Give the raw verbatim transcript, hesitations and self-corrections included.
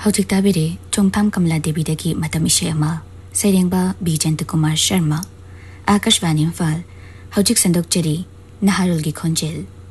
ꯍꯧꯖꯤꯛ ꯇꯥꯕꯤꯔꯦ ꯆꯣꯡꯊꯥꯝ ꯀꯃꯂꯥ ꯗꯦꯕꯤꯗꯒꯤ ꯃꯇꯝ ꯏꯁꯩ ꯑꯃ ꯁꯩꯔꯦꯡꯕ ꯕꯤ ꯖꯌꯟꯇꯀꯨꯃꯥꯔ ꯁꯔꯃ ꯑꯥꯀꯥꯁꯕꯥꯅꯤ ꯏꯝꯐꯥꯜ ꯍꯧꯖꯤꯛ ꯁꯟꯗꯣꯛꯆꯔꯤ ꯅꯍꯥꯔꯣꯜꯒꯤ ꯈꯣꯟꯖꯦꯜ